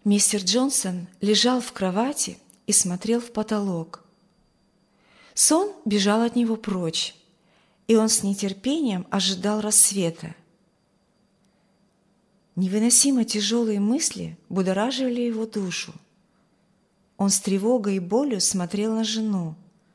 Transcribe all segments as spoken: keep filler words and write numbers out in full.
Мистер Джонсон лежал в кровати и смотрел в потолок. Сон бежал от него прочь, и он с нетерпением ожидал рассвета. Невыносимо тяжелые мысли будоражили его душу. Он с тревогой и болью смотрел на жену.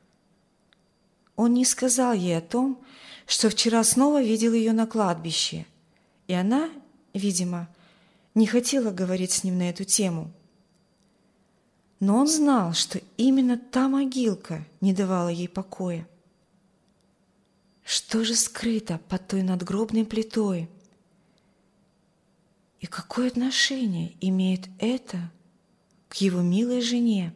Он не сказал ей о том, что вчера снова видел ее на кладбище, и она, видимо, не хотела говорить с ним на эту тему. Но он знал, что именно та могилка не давала ей покоя. Что же скрыто под той надгробной плитой? И какое отношение имеет это к его милой жене?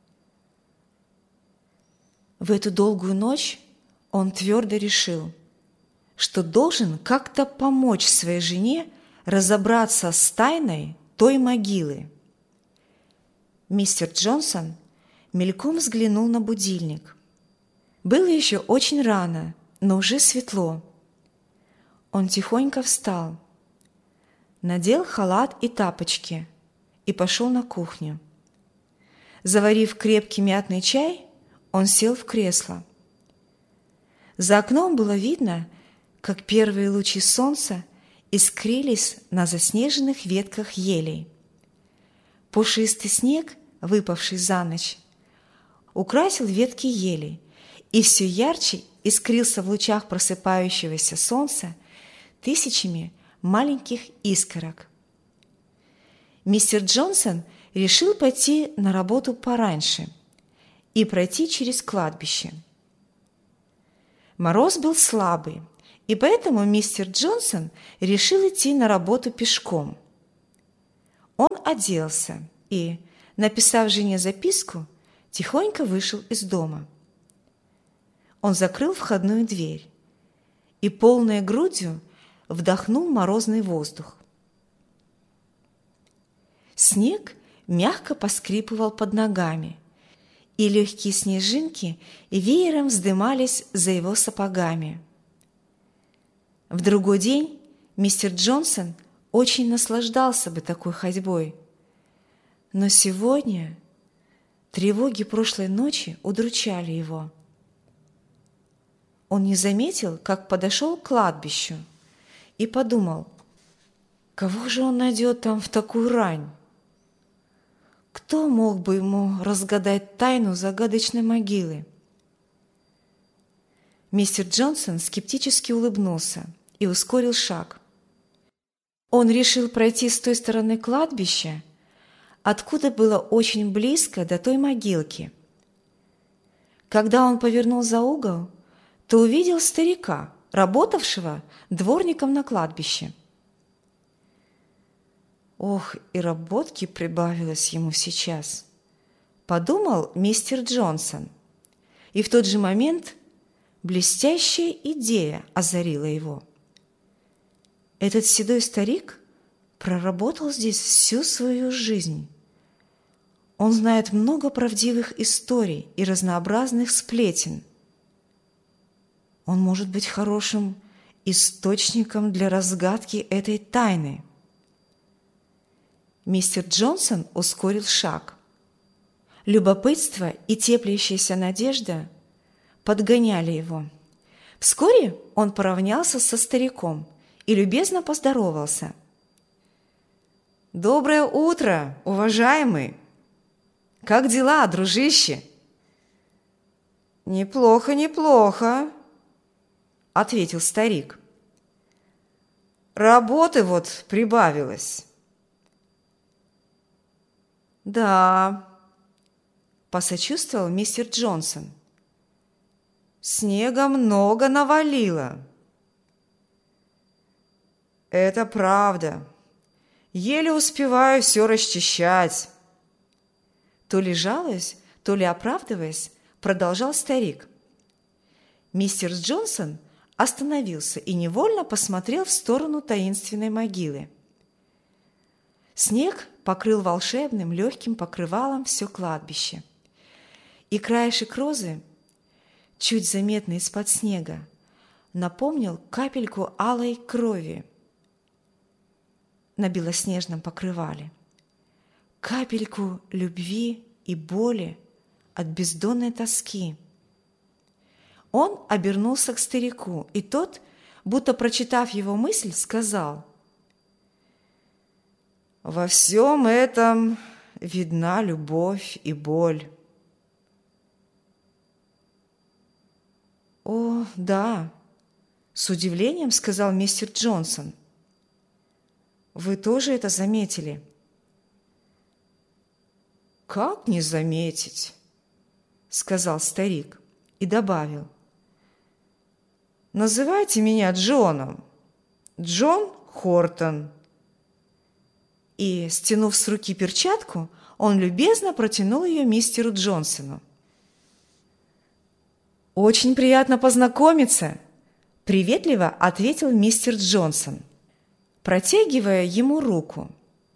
В эту долгую ночь он твердо решил, что должен как-то помочь своей жене разобраться с тайной той могилы. Мистер Джонсон мельком взглянул на будильник. Было еще очень рано, но уже светло. Он тихонько встал, надел халат и тапочки и пошел на кухню. Заварив крепкий мятный чай, он сел в кресло. За окном было видно, как первые лучи солнца искрились на заснеженных ветках елей. Пушистый снег, выпавший за ночь, украсил ветки елей и все ярче искрился в лучах просыпающегося солнца тысячами маленьких искорок. Мистер Джонсон решил пойти на работу пораньше и пройти через кладбище. Мороз был слабый, и поэтому мистер Джонсон решил идти на работу пешком. Он оделся и, написав жене записку, тихонько вышел из дома. Он закрыл входную дверь и полной грудью вдохнул морозный воздух. Снег мягко поскрипывал под ногами, и легкие снежинки веером вздымались за его сапогами. В другой день мистер Джонсон очень наслаждался бы такой ходьбой, но сегодня тревоги прошлой ночи удручали его. Он не заметил, как подошел к кладбищу, и подумал, кого же он найдет там в такую рань? Кто мог бы ему разгадать тайну загадочной могилы? Мистер Джонсон скептически улыбнулся и ускорил шаг. Он решил пройти с той стороны кладбища, откуда было очень близко до той могилки. Когда он повернул за угол, то увидел старика, работавшего дворником на кладбище. Ох, и работки прибавилось ему сейчас, подумал мистер Джонсон, и в тот же момент блестящая идея озарила его. Этот седой старик проработал здесь всю свою жизнь. Он знает много правдивых историй и разнообразных сплетен. Он может быть хорошим источником для разгадки этой тайны. Мистер Джонсон ускорил шаг. Любопытство и теплящаяся надежда подгоняли его. Вскоре он поравнялся со стариком и любезно поздоровался. «Доброе утро, уважаемый! Как дела, дружище?» «Неплохо, неплохо», — ответил старик. «Работы вот прибавилось». «Да», — посочувствовал мистер Джонсон. «Снега много навалило». «Это правда. Еле успеваю все расчищать». То ли жалуясь, то ли оправдываясь, продолжал старик. Мистер Джонсон остановился и невольно посмотрел в сторону таинственной могилы. Снег покрыл волшебным легким покрывалом все кладбище. И краешек розы, чуть заметный из-под снега, напомнил капельку алой крови на белоснежном покрывале. капельку любви и боли от бездонной тоски. Он обернулся к старику, и тот, будто прочитав его мысль, сказал: «Во всем этом видна любовь и боль». «О, да», — с удивлением сказал мистер Джонсон. «Вы тоже это заметили?» «Как не заметить?» — сказал старик и добавил: «Называйте меня Джоном, Джон Хортон». И, стянув с руки перчатку, он любезно протянул ее мистеру Джонсону. «Очень приятно познакомиться», – приветливо ответил мистер Джонсон, протягивая ему руку.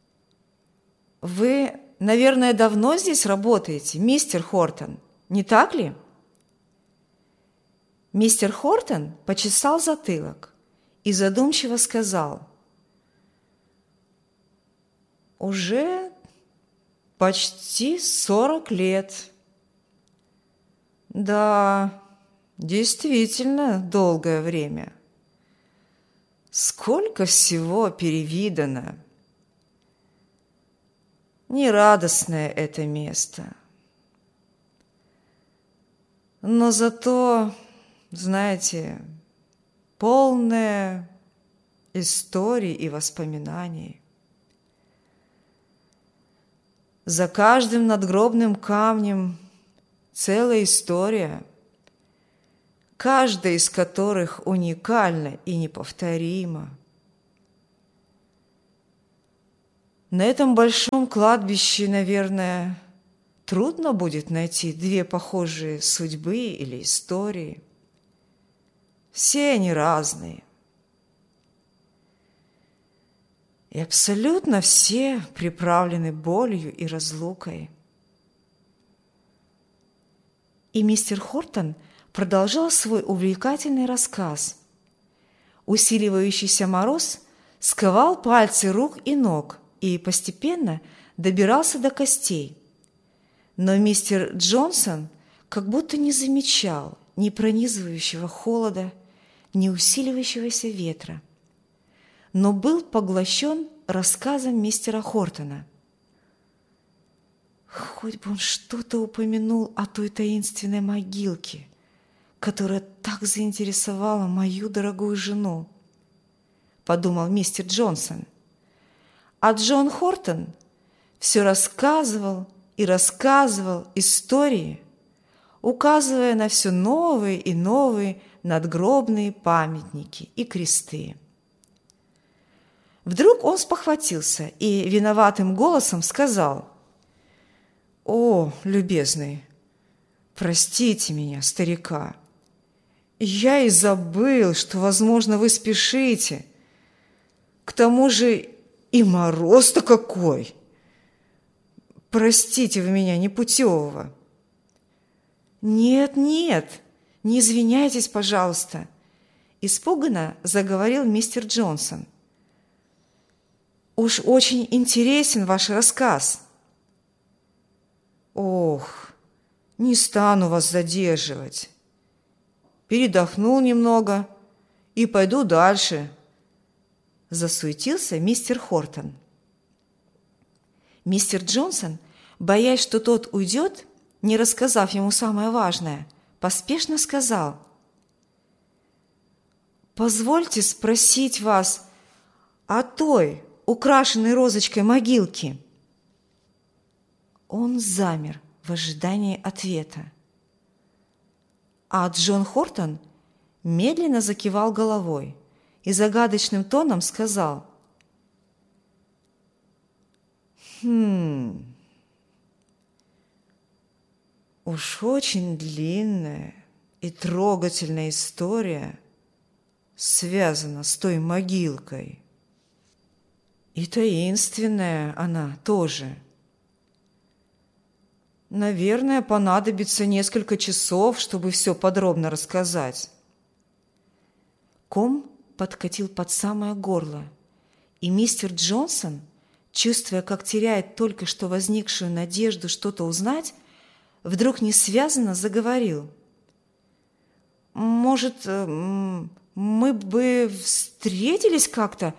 «Вы, наверное, давно здесь работаете, мистер Хортон, не так ли?» Мистер Хортон почесал затылок и задумчиво сказал: «Уже почти сорок лет». «Да, действительно долгое время. Сколько всего перевидано. Нерадостное это место. Но зато, знаете, полное историй и воспоминаний. За каждым надгробным камнем целая история, каждая из которых уникальна и неповторима. На этом большом кладбище, наверное, трудно будет найти две похожие судьбы или истории. Все они разные. И абсолютно все приправлены болью и разлукой. И мистер Хортон продолжал свой увлекательный рассказ. Усиливающийся мороз сковал пальцы рук и ног и постепенно добирался до костей. Но мистер Джонсон как будто не замечал ни пронизывающего холода, ни усиливающегося ветра, но был поглощен рассказом мистера Хортона. Хоть бы он что-то упомянул о той таинственной могилке, которая так заинтересовала мою дорогую жену, подумал мистер Джонсон. А Джон Хортон все рассказывал и рассказывал истории, указывая на все новые и новые надгробные памятники и кресты. Вдруг он спохватился и виноватым голосом сказал: «О, любезный, простите меня, старика, я и забыл, что, возможно, вы спешите. К тому же и мороз-то какой! Простите вы меня, непутевого». «Нет, нет, не извиняйтесь, пожалуйста», – испуганно заговорил мистер Джонсон. «Уж очень интересен ваш рассказ». «Ох, не стану вас задерживать. Передохнул немного и пойду дальше», – засуетился мистер Хортон. Мистер Джонсон, боясь, что тот уйдет, не рассказав ему самое важное, поспешно сказал: «Позвольте спросить вас о той, украшенной розочкой могилке». Он замер в ожидании ответа. А Джон Хортон медленно закивал головой и загадочным тоном сказал: «Хм... Уж очень длинная и трогательная история связана с той могилкой. И таинственная она тоже. Наверное, понадобится несколько часов, чтобы все подробно рассказать». Ком подкатил под самое горло, и мистер Джонсон чувствуя, как теряет только что возникшую надежду что-то узнать, вдруг несвязанно заговорил. «Может, мы бы встретились как-то?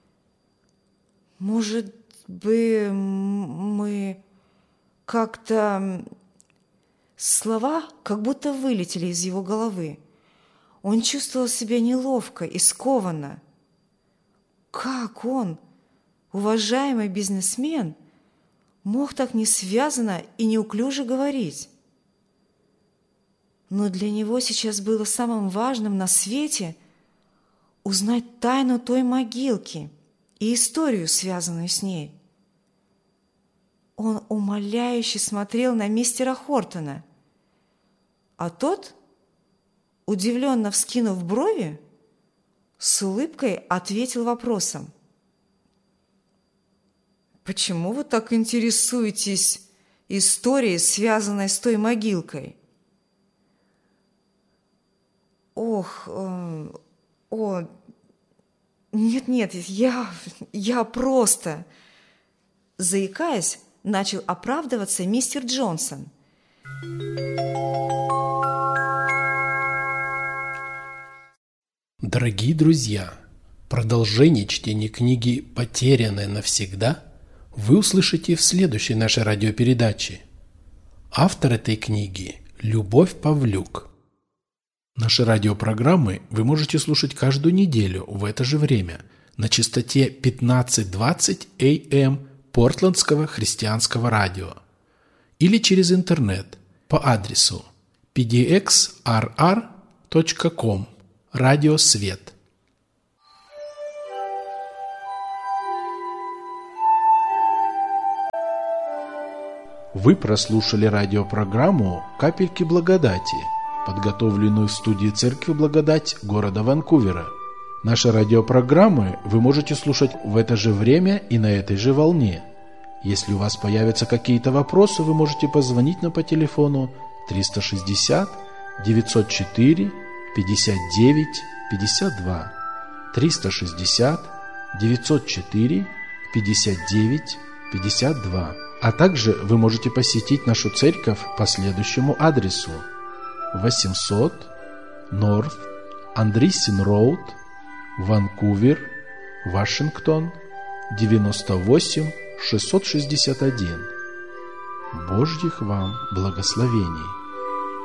Может бы мы как-то...» Слова как будто вылетели из его головы. Он чувствовал себя неловко и скованно. Как он, уважаемый бизнесмен, мог так несвязанно и неуклюже говорить? Но для него сейчас было самым важным на свете узнать тайну той могилки и историю, связанную с ней. Он умоляюще смотрел на мистера Хортона, а тот, удивленно вскинув брови, с улыбкой ответил вопросом. «Почему вы так интересуетесь историей, связанной с той могилкой?» «Ох, э, о, нет-нет, я, я просто...» Заикаясь, начал оправдываться мистер Джонсон. Дорогие друзья, продолжение чтения книги «Потерянная навсегда» вы услышите в следующей нашей радиопередаче. Автор этой книги – Любовь Павлюк. Наши радиопрограммы вы можете слушать каждую неделю в это же время на частоте пятнадцать двадцать эй эм Портландского христианского радио или через интернет по адресу пи ди экс ар ар точка ком радиосвет. Вы прослушали радиопрограмму «Капельки благодати», подготовленную в студии Церкви Благодать города Ванкувера. Наши радиопрограммы вы можете слушать в это же время и на этой же волне. Если у вас появятся какие-то вопросы, вы можете позвонить нам по телефону триста шестьдесят девятьсот четыре пятьдесят девять пятьдесят два, триста шестьдесят девятьсот четыре пятьдесят девять пятьдесят два. А также вы можете посетить нашу церковь по следующему адресу: восемьсот North Andreessen Road, Ванкувер, Вашингтон, девяносто восемь шестьсот шестьдесят один. Божьих вам благословений!